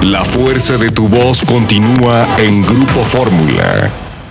La fuerza de tu voz continúa en Grupo Fórmula.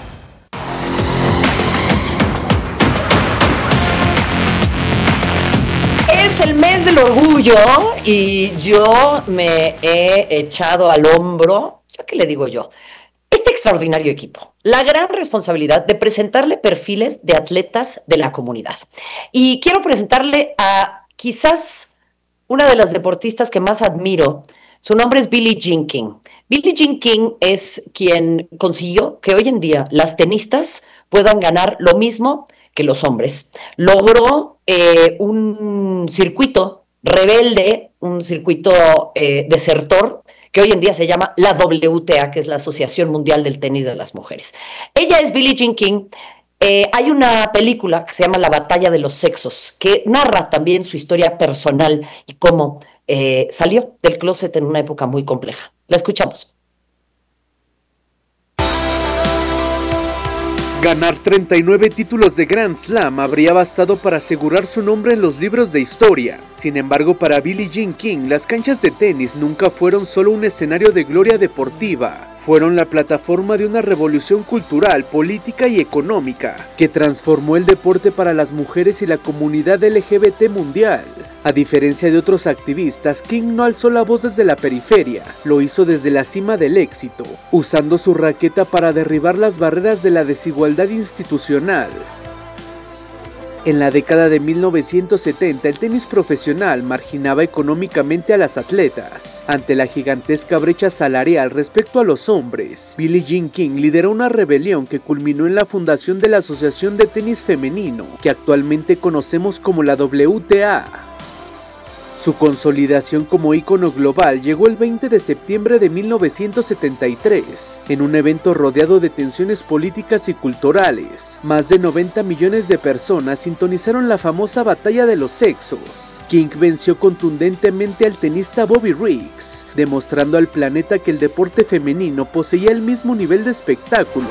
Es el mes del orgullo y yo me he echado al hombro, ¿ya qué le digo yo? Este extraordinario equipo, la gran responsabilidad de presentarle perfiles de atletas de la comunidad. Y quiero presentarle a quizás una de las deportistas que más admiro. Su nombre es Billie Jean King. Billie Jean King es quien consiguió que hoy en día las tenistas puedan ganar lo mismo que los hombres. Logró un circuito rebelde, un circuito desertor, que hoy en día se llama la WTA, que es la Asociación Mundial del Tenis de las Mujeres. Ella es Billie Jean King. Hay una película que se llama La Batalla de los Sexos, que narra también su historia personal y cómo salió del closet en una época muy compleja. La escuchamos. Ganar 39 títulos de Grand Slam habría bastado para asegurar su nombre en los libros de historia. Sin embargo, para Billie Jean King, las canchas de tenis nunca fueron solo un escenario de gloria deportiva. Fueron la plataforma de una revolución cultural, política y económica que transformó el deporte para las mujeres y la comunidad LGBT mundial. A diferencia de otros activistas, King no alzó la voz desde la periferia, lo hizo desde la cima del éxito, usando su raqueta para derribar las barreras de la desigualdad institucional. En la década de 1970, el tenis profesional marginaba económicamente a las atletas. Ante la gigantesca brecha salarial respecto a los hombres, Billie Jean King lideró una rebelión que culminó en la fundación de la Asociación de Tenis Femenino, que actualmente conocemos como la WTA. Su consolidación como ícono global llegó el 20 de septiembre de 1973, en un evento rodeado de tensiones políticas y culturales. Más de 90 millones de personas sintonizaron la famosa batalla de los sexos. King venció contundentemente al tenista Bobby Riggs, demostrando al planeta que el deporte femenino poseía el mismo nivel de espectáculo.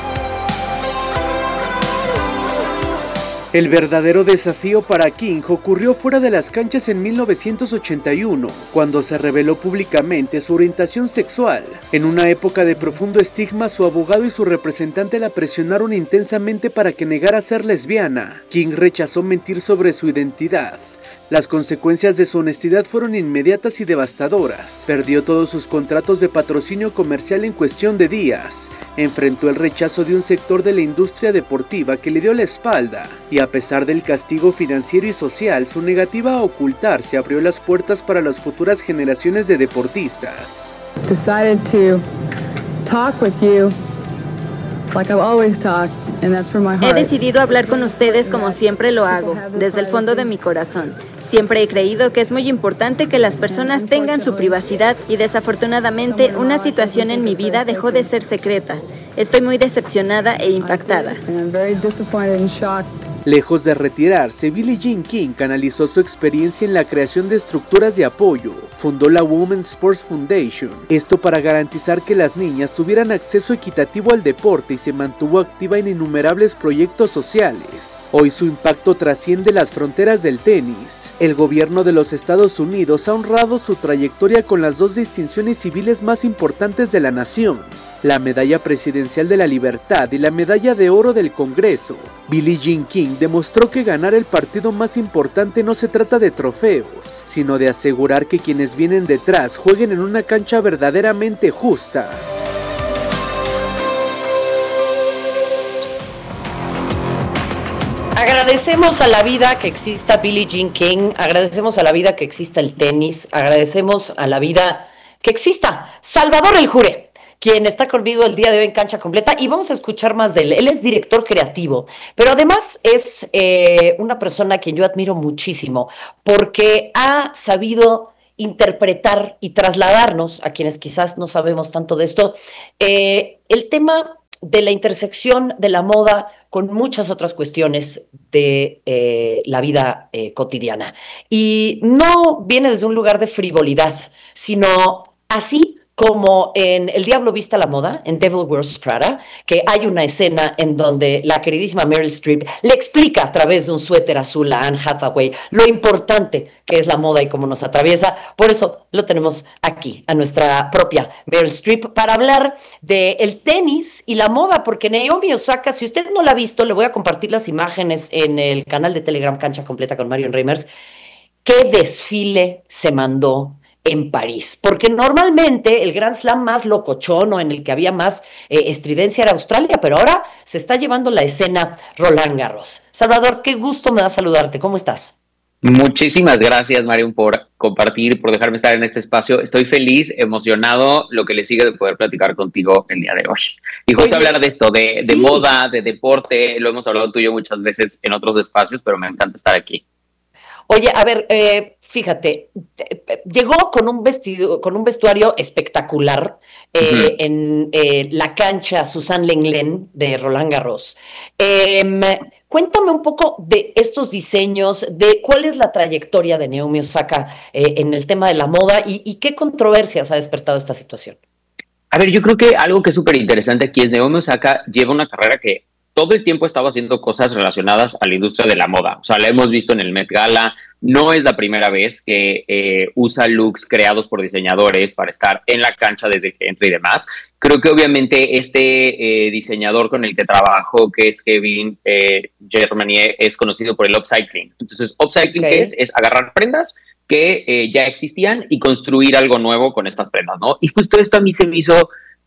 El verdadero desafío para King ocurrió fuera de las canchas en 1981, cuando se reveló públicamente su orientación sexual. En una época de profundo estigma, su abogado y su representante la presionaron intensamente para que negara ser lesbiana. King rechazó mentir sobre su identidad. Las consecuencias de su honestidad fueron inmediatas y devastadoras. Perdió todos sus contratos de patrocinio comercial en cuestión de días. Enfrentó el rechazo de un sector de la industria deportiva que le dio la espalda. Y a pesar del castigo financiero y social, su negativa a ocultarse abrió las puertas para las futuras generaciones de deportistas. Decided to talk with you like I've always talked. He decidido hablar con ustedes como siempre lo hago, desde el fondo de mi corazón. Siempre he creído que es muy importante que las personas tengan su privacidad y desafortunadamente una situación en mi vida dejó de ser secreta. Estoy muy decepcionada e impactada. Lejos de retirarse, Billie Jean King canalizó su experiencia en la creación de estructuras de apoyo. Fundó la Women's Sports Foundation, esto para garantizar que las niñas tuvieran acceso equitativo al deporte y se mantuvo activa en innumerables proyectos sociales. Hoy su impacto trasciende las fronteras del tenis. El gobierno de los Estados Unidos ha honrado su trayectoria con las dos distinciones civiles más importantes de la nación: la Medalla Presidencial de la Libertad y la Medalla de Oro del Congreso. Billie Jean King demostró que ganar el partido más importante no se trata de trofeos, sino de asegurar que quienes vienen detrás jueguen en una cancha verdaderamente justa. Agradecemos a la vida que exista Billie Jean King, agradecemos a la vida que exista el tenis, agradecemos a la vida que exista Salvador El Jure, quien está conmigo el día de hoy en Cancha Completa, y vamos a escuchar más de él. Él es director creativo, pero además es una persona a quien yo admiro muchísimo, porque ha sabido interpretar y trasladarnos, a quienes quizás no sabemos tanto de esto, el tema de la intersección de la moda con muchas otras cuestiones de la vida cotidiana. Y no viene desde un lugar de frivolidad, sino así como en El Diablo Viste a la Moda, en Devil Wears Prada, que hay una escena en donde la queridísima Meryl Streep le explica a través de un suéter azul a Anne Hathaway lo importante que es la moda y cómo nos atraviesa. Por eso lo tenemos aquí, a nuestra propia Meryl Streep, para hablar del tenis y la moda, porque Naomi Osaka, si usted no la ha visto, le voy a compartir las imágenes en el canal de Telegram Cancha Completa con Marion Reimers. ¿Qué desfile se mandó en París? Porque normalmente el Grand Slam más locochón o en el que había más estridencia era Australia, pero ahora se está llevando la escena Roland Garros. Salvador, qué gusto me da saludarte. ¿Cómo estás? Muchísimas gracias, Marion, por compartir, por dejarme estar en este espacio. Estoy feliz, emocionado, lo que le sigue de poder platicar contigo el día de hoy. Y justo hablar de esto, de moda, de deporte, lo hemos hablado tú y yo muchas veces en otros espacios, pero me encanta estar aquí. Oye, a ver, fíjate, llegó con un vestuario espectacular en la cancha Suzanne Lenglen de Roland Garros. Cuéntame un poco de estos diseños, de cuál es la trayectoria de Naomi Osaka en el tema de la moda y qué controversias ha despertado esta situación. A ver, yo creo que algo que es súper interesante aquí es Naomi Osaka lleva una carrera que todo el tiempo estaba haciendo cosas relacionadas a la industria de la moda. O sea, la hemos visto en el Met Gala. No es la primera vez que usa looks creados por diseñadores para estar en la cancha desde que entra y demás. Creo que obviamente este diseñador con el que trabajo, que es Kevin Germanier, es conocido por el upcycling. Entonces, upcycling, ¿qué es? Es agarrar prendas que ya existían y construir algo nuevo con estas prendas, ¿no? Y justo esto a mí se me hizo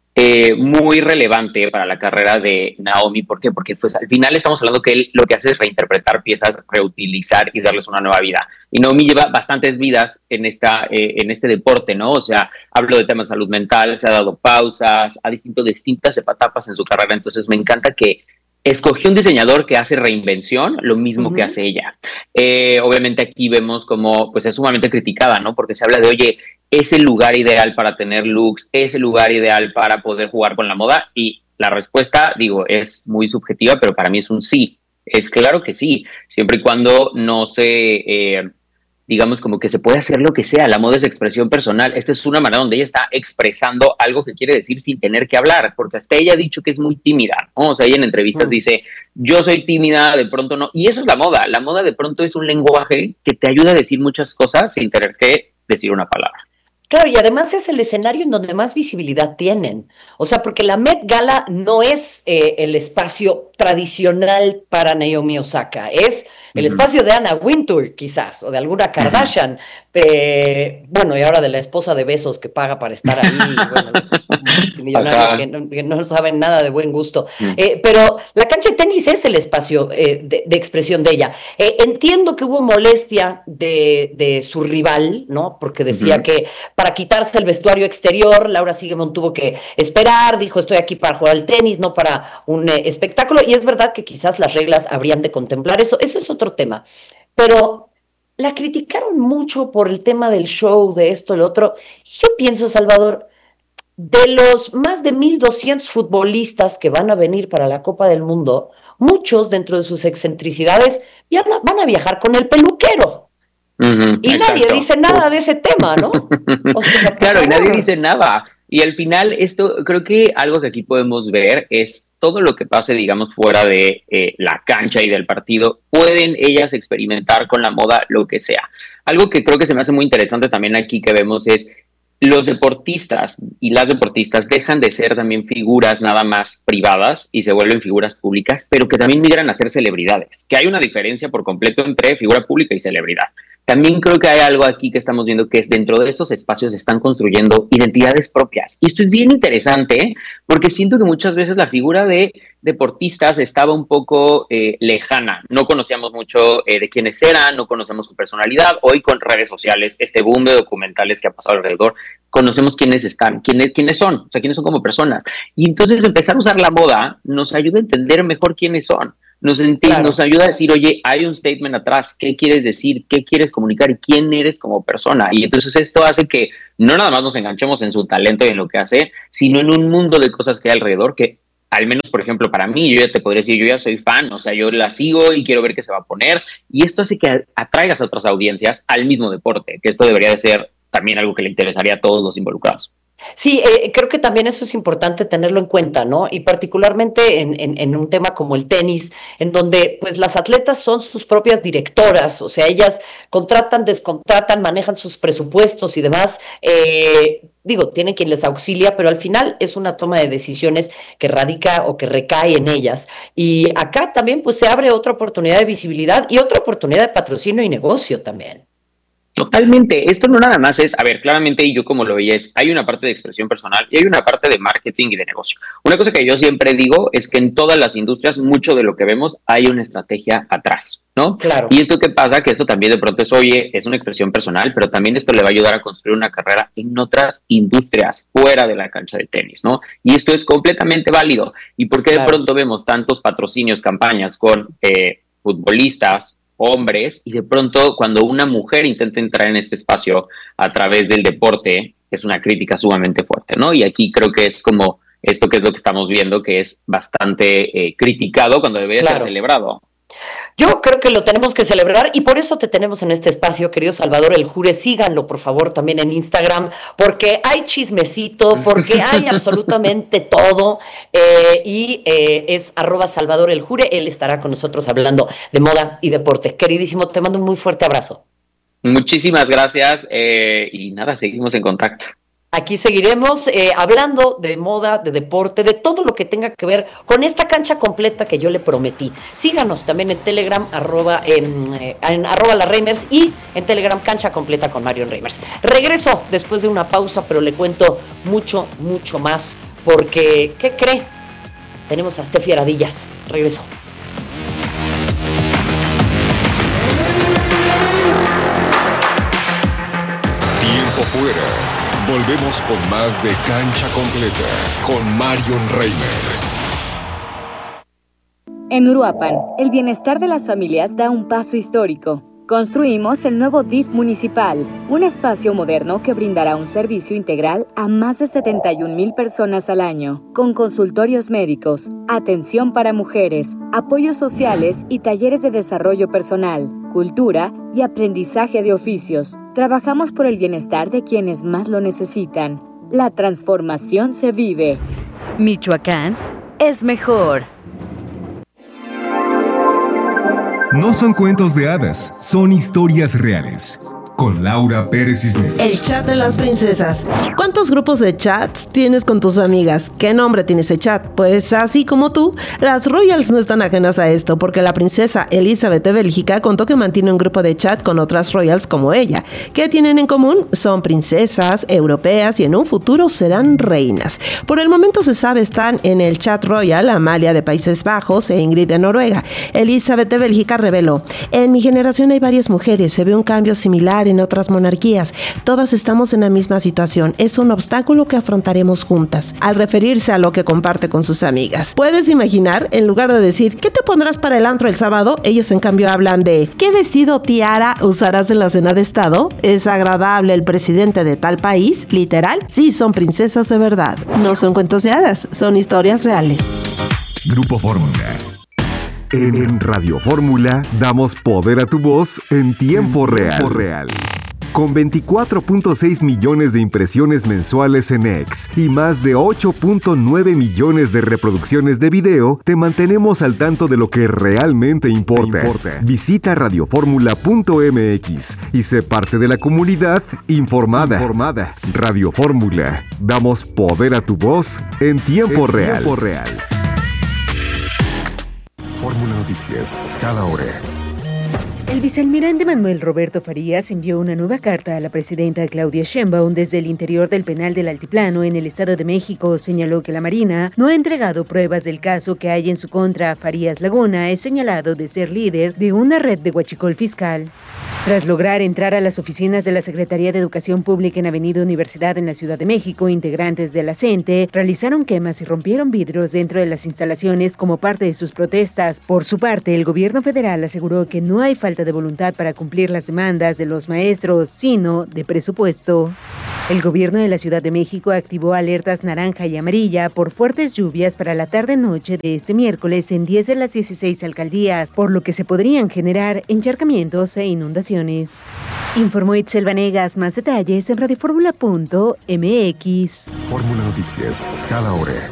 muy relevante para la carrera de Naomi. ¿Por qué? Porque pues al final estamos hablando que él lo que hace es reinterpretar piezas, reutilizar y darles una nueva vida. Y Naomi lleva bastantes vidas en este deporte, ¿no? O sea, hablo de temas de salud mental, se ha dado pausas, ha distintas etapas en su carrera. Entonces me encanta que escogió un diseñador que hace reinvención, lo mismo que hace ella. Obviamente aquí vemos como pues es sumamente criticada, ¿no? Porque se habla de, oye, es el lugar ideal para tener looks, es el lugar ideal para poder jugar con la moda, y la respuesta, digo, es muy subjetiva, pero para mí es un sí. Es claro que sí, siempre y cuando no se, digamos, como que se puede hacer lo que sea. La moda es expresión personal. Esta es una manera donde ella está expresando algo que quiere decir sin tener que hablar, porque hasta ella ha dicho que es muy tímida, ¿no? O sea, ella en entrevistas dice, yo soy tímida, de pronto no. Y eso es la moda. La moda de pronto es un lenguaje que te ayuda a decir muchas cosas sin tener que decir una palabra. Claro, y además es el escenario en donde más visibilidad tienen. O sea, porque la Met Gala no es el espacio tradicional para Naomi Osaka, es el espacio de Anna Wintour, quizás, o de alguna Kardashian. Bueno, y ahora de la esposa de Besos que paga para estar ahí, bueno, los multimillonarios que no saben nada de buen gusto. Pero la cancha de tenis es el espacio de expresión de ella. Entiendo que hubo molestia de su rival, ¿no? Porque decía que para quitarse el vestuario exterior, Laura Siegemund tuvo que esperar, dijo, estoy aquí para jugar al tenis, no para un espectáculo, y es verdad que quizás las reglas habrían de contemplar eso es otro tema, pero la criticaron mucho por el tema del show, de esto, el otro, y yo pienso, Salvador, de los más de 1,200 futbolistas que van a venir para la Copa del Mundo, muchos dentro de sus excentricidades van a viajar con el peluquero. Y exacto. Nadie dice nada de ese tema, ¿no? O sea, claro, y nadie dice nada. Y al final, esto, creo que algo que aquí podemos ver es todo lo que pase, digamos, fuera de la cancha y del partido. Pueden ellas experimentar con la moda lo que sea. Algo que creo que se me hace muy interesante también aquí que vemos es los deportistas y las deportistas dejan de ser también figuras nada más privadas y se vuelven figuras públicas, pero que también migran a ser celebridades, que hay una diferencia por completo entre figura pública y celebridad. También creo que hay algo aquí que estamos viendo que es dentro de estos espacios se están construyendo identidades propias. Y esto es bien interesante, porque siento que muchas veces la figura de deportistas estaba un poco lejana. No conocíamos mucho de quiénes eran, no conocemos su personalidad. Hoy con redes sociales, este boom de documentales que ha pasado alrededor, conocemos quiénes están, quiénes son, o sea, quiénes son como personas. Y entonces empezar a usar la moda nos ayuda a entender mejor quiénes son. Nos ayuda a decir, oye, hay un statement atrás, ¿qué quieres decir? ¿Qué quieres comunicar? ¿Y quién eres como persona? Y entonces esto hace que no nada más nos enganchemos en su talento y en lo que hace, sino en un mundo de cosas que hay alrededor que, al menos, por ejemplo, para mí, yo ya te podría decir, yo ya soy fan, o sea, yo la sigo y quiero ver qué se va a poner, y esto hace que atraigas a otras audiencias al mismo deporte, que esto debería de ser también algo que le interesaría a todos los involucrados. Sí, creo que también eso es importante tenerlo en cuenta, ¿no? Y particularmente en un tema como el tenis, en donde pues las atletas son sus propias directoras, o sea, ellas contratan, descontratan, manejan sus presupuestos y demás. Digo, tienen quien les auxilia, pero al final es una toma de decisiones que radica o que recae en ellas. Y acá también pues se abre otra oportunidad de visibilidad y otra oportunidad de patrocinio y negocio también. Totalmente, esto no nada más es, a ver, claramente y yo como lo veía es, hay una parte de expresión personal y hay una parte de marketing y de negocio. Una cosa que yo siempre digo es que en todas las industrias, mucho de lo que vemos hay una estrategia atrás, ¿no? Claro. Y esto que pasa, que esto también de pronto es, oye, es una expresión personal, pero también esto le va a ayudar a construir una carrera en otras industrias fuera de la cancha de tenis, ¿no? Y esto es completamente válido. ¿Y por qué de pronto vemos tantos patrocinios, campañas con futbolistas, hombres, y de pronto cuando una mujer intenta entrar en este espacio a través del deporte, es una crítica sumamente fuerte, ¿no? Y aquí creo que es como esto que es lo que estamos viendo, que es bastante criticado cuando debería ser celebrado. Yo creo que lo tenemos que celebrar y por eso te tenemos en este espacio, querido Salvador El Jure. Síganlo, por favor, también en Instagram, porque hay chismecito, porque hay absolutamente todo. Es @Salvador El Jure. Él estará con nosotros hablando de moda y deporte. Queridísimo, te mando un muy fuerte abrazo. Muchísimas gracias y nada, seguimos en contacto. Aquí seguiremos hablando de moda, de deporte, de todo lo que tenga que ver con esta cancha completa que yo le prometí. Síganos también en Telegram, en @LaReimers y en Telegram Cancha Completa con Marion Reimers. Regreso después de una pausa, pero le cuento mucho, mucho más, porque, ¿qué cree? Tenemos a Steffi Aradillas. Regreso. Tiempo fuera. Volvemos con más de Cancha Completa con Marion Reimers. En Uruapan, el bienestar de las familias da un paso histórico. Construimos el nuevo DIF municipal, un espacio moderno que brindará un servicio integral a más de 71,000 personas al año, con consultorios médicos, atención para mujeres, apoyos sociales y talleres de desarrollo personal, cultura y aprendizaje de oficios. Trabajamos por el bienestar de quienes más lo necesitan. La transformación se vive. Michoacán es mejor. No son cuentos de hadas, son historias reales. Con Laura Pérez Cisneros. El chat de las princesas. ¿Cuántos grupos de chats tienes con tus amigas? ¿Qué nombre tiene ese chat? Pues así como tú, las royals no están ajenas a esto, porque la princesa Elizabeth de Bélgica contó que mantiene un grupo de chat con otras royals como ella. ¿Qué tienen en común? Son princesas europeas y en un futuro serán reinas. Por el momento se sabe están en el chat royal Amalia de Países Bajos e Ingrid de Noruega. Elizabeth de Bélgica reveló: en mi generación hay varias mujeres, se ve un cambio similar en otras monarquías. Todas estamos en la misma situación. Es un obstáculo que afrontaremos juntas, al referirse a lo que comparte con sus amigas. ¿Puedes imaginar? En lugar de decir ¿qué te pondrás para el antro el sábado?, ellas en cambio hablan de ¿qué vestido tiara usarás en la cena de estado? ¿Es agradable el presidente de tal país? Literal, sí, son princesas de verdad. No son cuentos de hadas, son historias reales. Grupo Fórmula. En Radio Fórmula damos poder a tu voz en tiempo real. Con 24.6 millones de impresiones mensuales en X y más de 8.9 millones de reproducciones de video, te mantenemos al tanto de lo que realmente importa. Visita radioformula.mx y sé parte de la comunidad informada. Radio Fórmula. Damos poder a tu voz en tiempo real. Fórmula Noticias, cada hora. El vicealmirante Manuel Roberto Farías envió una nueva carta a la presidenta Claudia Sheinbaum desde el interior del penal del Altiplano en el Estado de México. Señaló que la Marina no ha entregado pruebas del caso que hay en su contra. Farías Laguna es señalado de ser líder de una red de huachicol fiscal. Tras lograr entrar a las oficinas de la Secretaría de Educación Pública en Avenida Universidad en la Ciudad de México, integrantes de la CENTE realizaron quemas y rompieron vidrios dentro de las instalaciones como parte de sus protestas. Por su parte, el gobierno federal aseguró que no hay falta de voluntad para cumplir las demandas de los maestros, sino de presupuesto. El gobierno de la Ciudad de México activó alertas naranja y amarilla por fuertes lluvias para la tarde-noche de este miércoles en 10 de las 16 alcaldías, por lo que se podrían generar encharcamientos e inundaciones. Informó Itzel Vanegas. Más detalles en radioformula.mx. Fórmula Noticias, cada hora.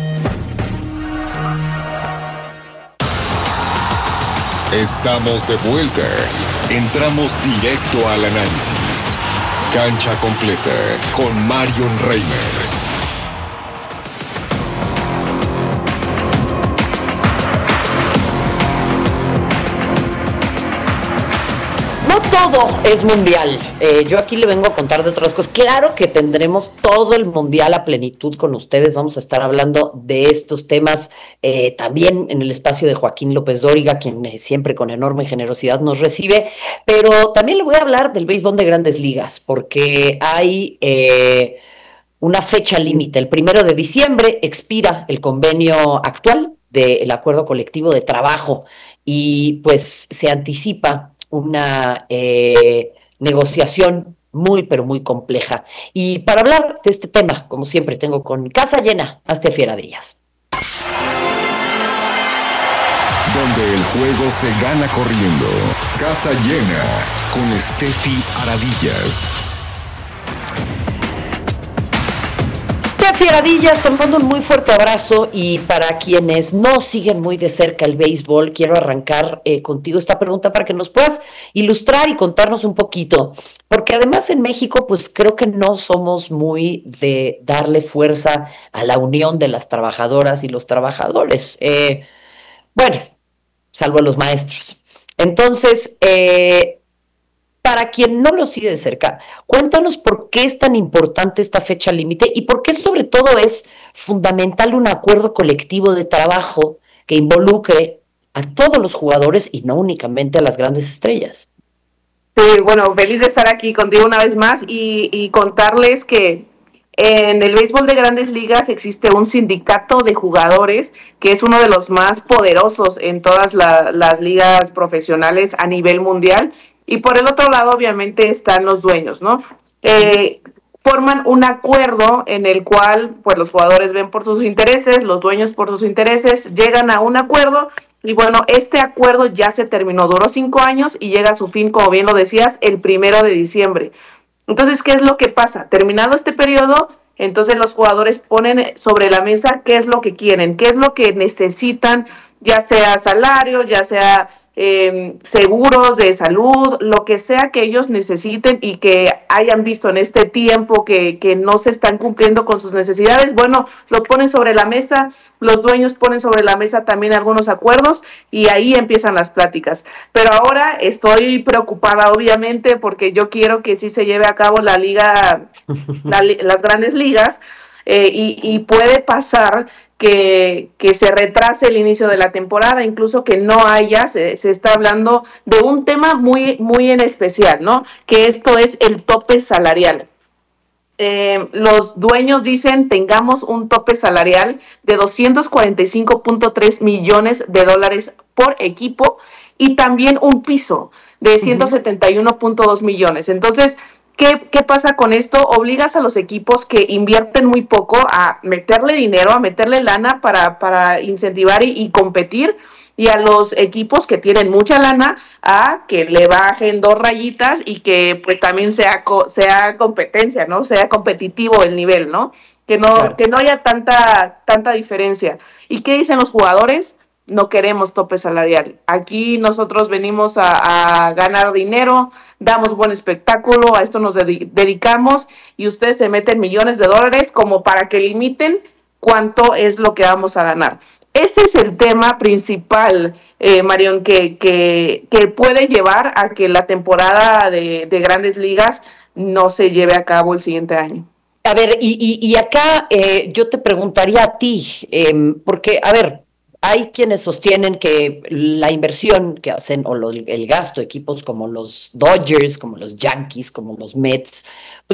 Estamos de vuelta. Entramos directo al análisis. Cancha completa con Marion Reimers. No todo es mundial. Yo aquí le vengo a contar de otras cosas. Claro que tendremos todo el mundial a plenitud con ustedes. Vamos a estar hablando de estos temas también en el espacio de Joaquín López Dóriga, quien siempre con enorme generosidad nos recibe. Pero también le voy a hablar del béisbol de Grandes Ligas, porque hay una fecha límite. El 1 de diciembre expira el convenio actual del acuerdo colectivo de trabajo y pues se anticipa una negociación muy, pero muy compleja. Y para hablar de este tema, como siempre, tengo con casa llena a Steffi Aradillas. Donde el juego se gana corriendo. Casa llena con Steffi Aradillas. Steffi Aradillas, te mando un muy fuerte abrazo y para quienes no siguen muy de cerca el béisbol, quiero arrancar contigo esta pregunta para que nos puedas ilustrar y contarnos un poquito, porque además en México pues creo que no somos muy de darle fuerza a la unión de las trabajadoras y los trabajadores, bueno, salvo los maestros. Entonces, para quien no lo sigue de cerca, cuéntanos por qué es tan importante esta fecha límite y por qué sobre todo es fundamental un acuerdo colectivo de trabajo que involucre a todos los jugadores y no únicamente a las grandes estrellas. Sí, bueno, feliz de estar aquí contigo una vez más y contarles que en el béisbol de Grandes Ligas existe un sindicato de jugadores que es uno de los más poderosos en todas las ligas profesionales a nivel mundial. Y por el otro lado, obviamente, están los dueños, ¿no? Forman un acuerdo en el cual pues, los jugadores ven por sus intereses, los dueños por sus intereses, llegan a un acuerdo. Y bueno, este acuerdo ya se terminó, duró 5 años y llega a su fin, como bien lo decías, el 1 de diciembre. Entonces, ¿qué es lo que pasa? Terminado este periodo, entonces los jugadores ponen sobre la mesa qué es lo que quieren, qué es lo que necesitan, ya sea salario, ya sea seguros de salud, lo que sea que ellos necesiten y que hayan visto en este tiempo que no se están cumpliendo con sus necesidades, bueno, lo ponen sobre la mesa, los dueños ponen sobre la mesa también algunos acuerdos y ahí empiezan las pláticas. Pero ahora estoy preocupada, obviamente, porque yo quiero que sí se lleve a cabo la liga, las grandes ligas, y puede pasar que se retrase el inicio de la temporada, incluso que no haya, se está hablando de un tema muy, muy en especial, ¿no? Que esto es el tope salarial. Los dueños dicen tengamos un tope salarial de 245.3 millones de dólares por equipo y también un piso de 171.2 millones. Entonces, ¿qué pasa con esto? Obligas a los equipos que invierten muy poco a meterle dinero, a meterle lana para incentivar y competir, y a los equipos que tienen mucha lana a que le bajen 2 rayitas y que pues también sea competencia, ¿no? Sea competitivo el nivel, ¿no? Claro. Que no haya tanta diferencia. ¿Y qué dicen los jugadores? No queremos tope salarial. Aquí nosotros venimos a ganar dinero, damos buen espectáculo, a esto nos dedicamos y ustedes se meten millones de dólares como para que limiten cuánto es lo que vamos a ganar. Ese es el tema principal, Marion, que puede llevar a que la temporada de Grandes Ligas no se lleve a cabo el siguiente año. A ver, y acá yo te preguntaría a ti, porque, a ver, hay quienes sostienen que la inversión que hacen o el gasto, equipos como los Dodgers, como los Yankees, como los Mets, pues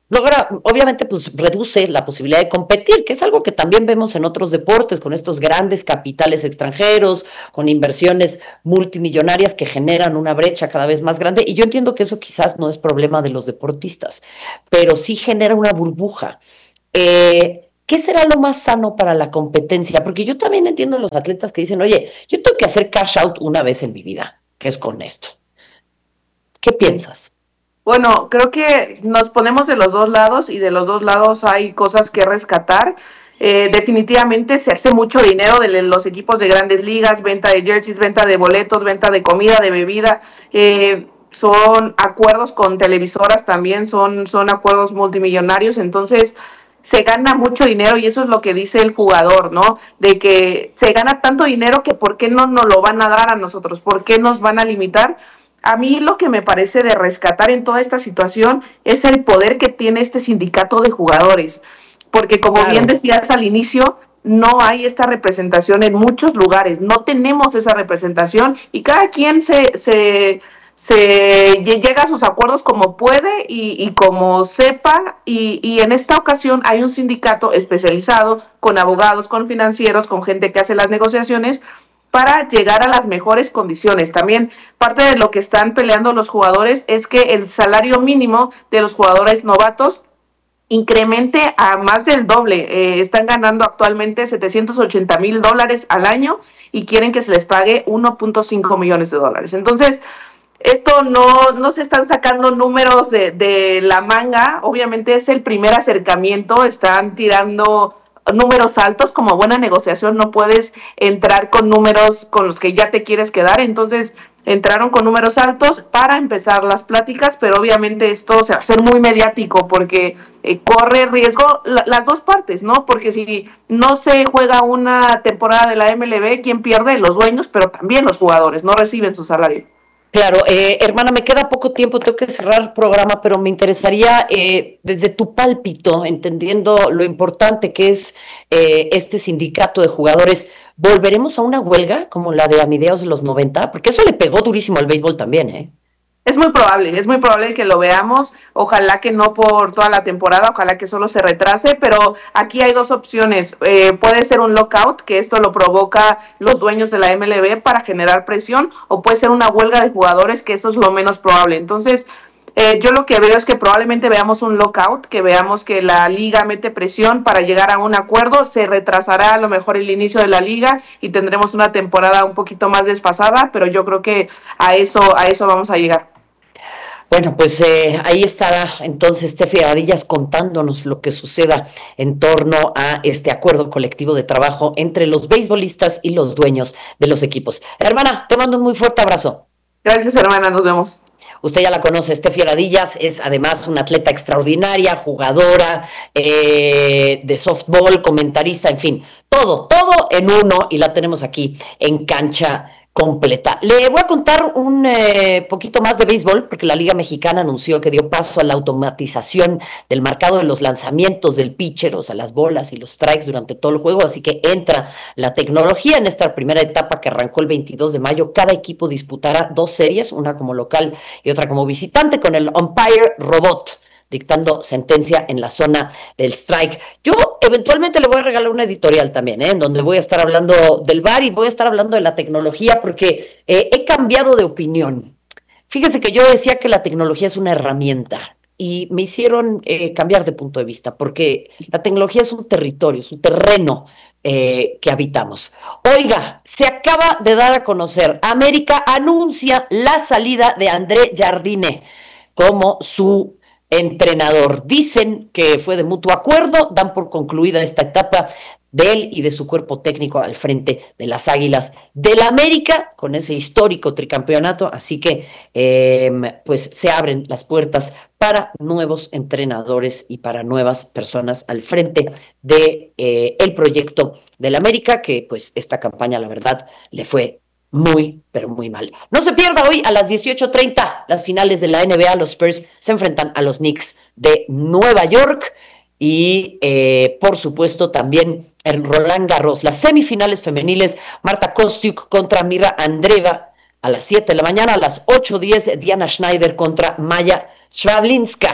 logra, obviamente, pues reduce la posibilidad de competir, que es algo que también vemos en otros deportes, con estos grandes capitales extranjeros, con inversiones multimillonarias que generan una brecha cada vez más grande. Y yo entiendo que eso quizás no es problema de los deportistas, pero sí genera una burbuja. ¿Qué será lo más sano para la competencia? Porque yo también entiendo a los atletas que dicen, oye, yo tengo que hacer cash out una vez en mi vida, que es con esto. ¿Qué piensas? Bueno, creo que nos ponemos de los dos lados y de los dos lados hay cosas que rescatar. Definitivamente se hace mucho dinero de los equipos de grandes ligas, venta de jerseys, venta de boletos, venta de comida, de bebida. Son acuerdos con televisoras también, son acuerdos multimillonarios, entonces se gana mucho dinero y eso es lo que dice el jugador, ¿no? De que se gana tanto dinero que ¿por qué no nos lo van a dar a nosotros? ¿Por qué nos van a limitar? A mí lo que me parece de rescatar en toda esta situación es el poder que tiene este sindicato de jugadores, porque como bien decías al inicio, no hay esta representación en muchos lugares, no tenemos esa representación y cada quien se llega a sus acuerdos como puede y como sepa y en esta ocasión hay un sindicato especializado con abogados, con financieros, con gente que hace las negociaciones para llegar a las mejores condiciones. También parte de lo que están peleando los jugadores es que el salario mínimo de los jugadores novatos incremente a más del doble. Están ganando actualmente $780,000 al año y quieren que se les pague $1.5 millones. Entonces, esto no se están sacando números de la manga, obviamente es el primer acercamiento, están tirando números altos, como buena negociación no puedes entrar con números con los que ya te quieres quedar, entonces entraron con números altos para empezar las pláticas, pero obviamente esto se va a hacer muy mediático porque corre riesgo las dos partes, ¿no? Porque si no se juega una temporada de la MLB, ¿quién pierde? Los dueños, pero también los jugadores, no reciben su salario. Claro, hermana, me queda poco tiempo, tengo que cerrar el programa, pero me interesaría, desde tu pálpito, entendiendo lo importante que es este sindicato de jugadores, ¿volveremos a una huelga como la de a mediados de los 90? Porque eso le pegó durísimo al béisbol también, ¿eh? Es muy probable que lo veamos, ojalá que no por toda la temporada, ojalá que solo se retrase, pero aquí hay dos opciones, puede ser un lockout, que esto lo provoca los dueños de la MLB para generar presión, o puede ser una huelga de jugadores, que eso es lo menos probable. Entonces, yo lo que veo es que probablemente veamos un lockout, que veamos que la liga mete presión para llegar a un acuerdo, se retrasará a lo mejor el inicio de la liga y tendremos una temporada un poquito más desfasada, pero yo creo que a eso vamos a llegar. Bueno, pues ahí estará entonces Steffi Aradillas contándonos lo que suceda en torno a este acuerdo colectivo de trabajo entre los beisbolistas y los dueños de los equipos. Hermana, te mando un muy fuerte abrazo. Gracias, hermana, nos vemos. Usted ya la conoce, Steffi Aradillas es además una atleta extraordinaria, jugadora de softball, comentarista, en fin, todo en uno y la tenemos aquí en Cancha Completa. Le voy a contar un poquito más de béisbol, porque la Liga Mexicana anunció que dio paso a la automatización del marcado de los lanzamientos del pitcher, o sea, las bolas y los strikes durante todo el juego, así que entra la tecnología en esta primera etapa que arrancó el 22 de mayo. Cada equipo disputará 2 series, una como local y otra como visitante, con el umpire robot dictando sentencia en la zona del strike. Yo eventualmente le voy a regalar una editorial también, en donde voy a estar hablando del VAR y voy a estar hablando de la tecnología, porque he cambiado de opinión. Fíjese que yo decía que la tecnología es una herramienta y me hicieron cambiar de punto de vista, porque la tecnología es un territorio, es un terreno que habitamos. Oiga, se acaba de dar a conocer, América anuncia la salida de André Jardine como su entrenador. Dicen que fue de mutuo acuerdo, dan por concluida esta etapa de él y de su cuerpo técnico al frente de las Águilas del América, con ese histórico tricampeonato, así que pues se abren las puertas para nuevos entrenadores y para nuevas personas al frente de el proyecto del América, que pues esta campaña la verdad le fue muy, pero muy mal. No se pierda hoy a las 18:30 las finales de la NBA. Los Spurs se enfrentan a los Knicks de Nueva York y por supuesto también en Roland Garros, las semifinales femeniles, Marta Kostyuk contra Mira Andreeva a las 7 de la mañana, a las 8:10 Diana Schneider contra Maya Svablinska.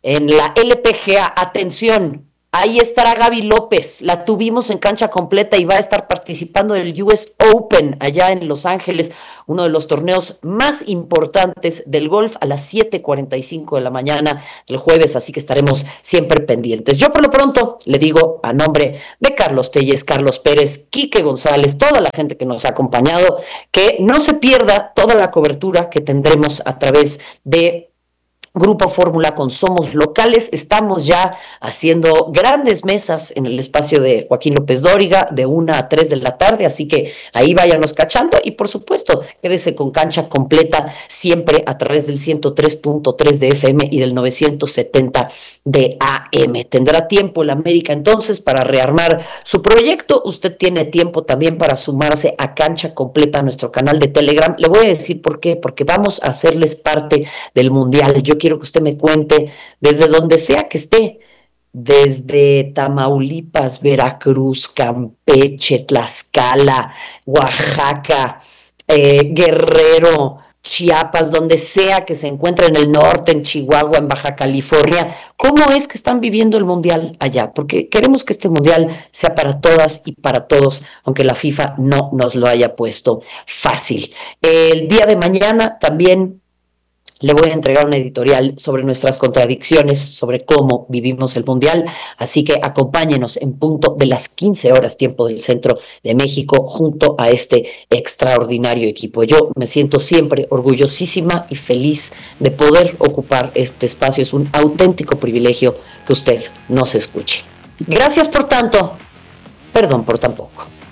En la LPGA, atención, ahí estará Gaby López, la tuvimos en cancha completa y va a estar participando del US Open allá en Los Ángeles, uno de los torneos más importantes del golf a las 7:45 de la mañana del jueves, así que estaremos siempre pendientes. Yo por lo pronto le digo a nombre de Carlos Telles, Carlos Pérez, Quique González, toda la gente que nos ha acompañado, que no se pierda toda la cobertura que tendremos a través de Grupo Fórmula con Somos Locales. Estamos ya haciendo grandes mesas en el espacio de Joaquín López Dóriga de 1 a 3 de la tarde, así que ahí váyanos cachando y por supuesto quédese con cancha completa siempre a través del 103.3 de FM y del 970 de AM. Tendrá tiempo el América entonces para rearmar su proyecto. Usted tiene tiempo también para sumarse a cancha completa a nuestro canal de Telegram. Le voy a decir por qué, porque vamos a hacerles parte del Mundial. Yo quiero que usted me cuente desde donde sea que esté, desde Tamaulipas, Veracruz, Campeche, Tlaxcala, Oaxaca, Guerrero, Chiapas, donde sea que se encuentre, en el norte, en Chihuahua, en Baja California, ¿cómo es que están viviendo el Mundial allá? Porque queremos que este Mundial sea para todas y para todos, aunque la FIFA no nos lo haya puesto fácil. El día de mañana también le voy a entregar un editorial sobre nuestras contradicciones, sobre cómo vivimos el Mundial, así que acompáñenos en punto de las 15 horas, tiempo del centro de México, junto a este extraordinario equipo. Yo me siento siempre orgullosísima y feliz de poder ocupar este espacio. Es un auténtico privilegio que usted nos escuche. Gracias por tanto, perdón por tan poco.